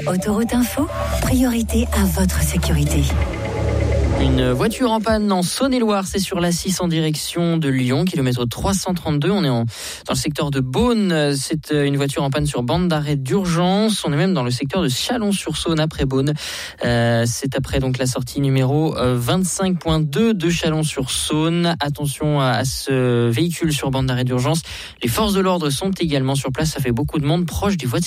Autoroute Info, priorité à votre sécurité. Une voiture en panne en Saône-et-Loire, c'est sur la 6 en direction de Lyon, kilomètre 332. On est dans le secteur de Beaune. C'est une voiture en panne sur bande d'arrêt d'urgence. On est même dans le secteur de Chalon-sur-Saône après Beaune. C'est après donc la sortie numéro 25.2 de Chalon-sur-Saône. Attention à ce véhicule sur bande d'arrêt d'urgence. Les forces de l'ordre sont également sur place. Ça fait beaucoup de monde proche du voiture.